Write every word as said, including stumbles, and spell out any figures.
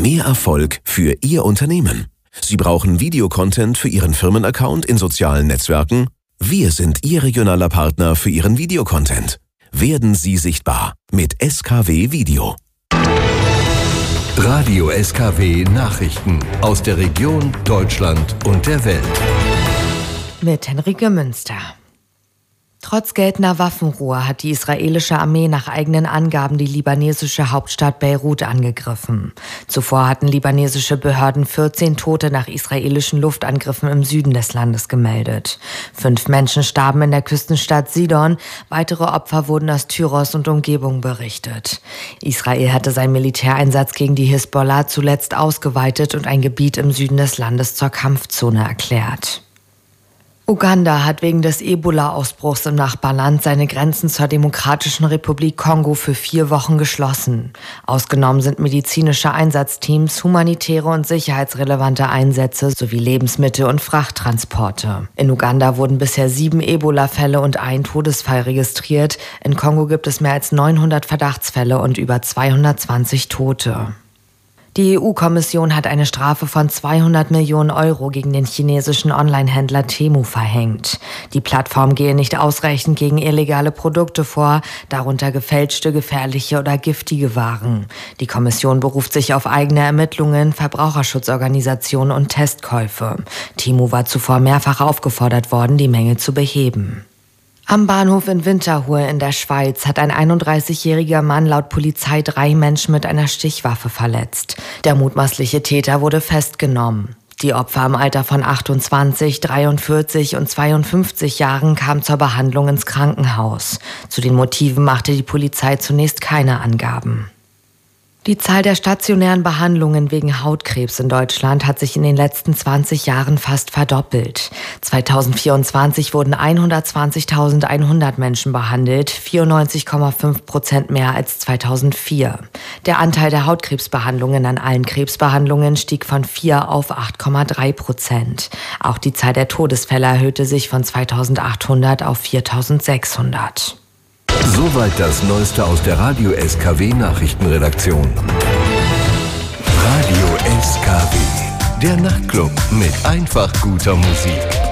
Mehr Erfolg für Ihr Unternehmen. Sie brauchen Videocontent für Ihren Firmenaccount in sozialen Netzwerken? Wir sind Ihr regionaler Partner für Ihren Videocontent. Werden Sie sichtbar mit S K W Video. Radio S K W Nachrichten aus der Region, Deutschland und der Welt. Mit Henrike Münster. Trotz geltender Waffenruhe hat die israelische Armee nach eigenen Angaben die libanesische Hauptstadt Beirut angegriffen. Zuvor hatten libanesische Behörden vierzehn Tote nach israelischen Luftangriffen im Süden des Landes gemeldet. Fünf Menschen starben in der Küstenstadt Sidon, weitere Opfer wurden aus Tyros und Umgebung berichtet. Israel hatte seinen Militäreinsatz gegen die Hisbollah zuletzt ausgeweitet und ein Gebiet im Süden des Landes zur Kampfzone erklärt. Uganda hat wegen des Ebola-Ausbruchs im Nachbarland seine Grenzen zur Demokratischen Republik Kongo für vier Wochen geschlossen. Ausgenommen sind medizinische Einsatzteams, humanitäre und sicherheitsrelevante Einsätze sowie Lebensmittel- und Frachttransporte. In Uganda wurden bisher sieben Ebola-Fälle und ein Todesfall registriert. In Kongo gibt es mehr als neunhundert Verdachtsfälle und über zweihundertzwanzig Tote. Die E U-Kommission hat eine Strafe von zweihundert Millionen Euro gegen den chinesischen Online-Händler Temu verhängt. Die Plattform gehe nicht ausreichend gegen illegale Produkte vor, darunter gefälschte, gefährliche oder giftige Waren. Die Kommission beruft sich auf eigene Ermittlungen, Verbraucherschutzorganisationen und Testkäufe. Temu war zuvor mehrfach aufgefordert worden, die Mängel zu beheben. Am Bahnhof in Winterthur in der Schweiz hat ein einunddreißigjähriger Mann laut Polizei drei Menschen mit einer Stichwaffe verletzt. Der mutmaßliche Täter wurde festgenommen. Die Opfer im Alter von achtundzwanzig, dreiundvierzig und zweiundfünfzig Jahren kamen zur Behandlung ins Krankenhaus. Zu den Motiven machte die Polizei zunächst keine Angaben. Die Zahl der stationären Behandlungen wegen Hautkrebs in Deutschland hat sich in den letzten zwanzig Jahren fast verdoppelt. zweitausendvierundzwanzig wurden hundertzwanzigtausendeinhundert Menschen behandelt, vierundneunzig Komma fünf Prozent mehr als zweitausendvier. Der Anteil der Hautkrebsbehandlungen an allen Krebsbehandlungen stieg von vier auf acht Komma drei Prozent. Auch die Zahl der Todesfälle erhöhte sich von zweitausendachthundert auf viertausendsechshundert. Soweit das Neueste aus der Radio S K W Nachrichtenredaktion. Radio S K W, der Nachtclub mit einfach guter Musik.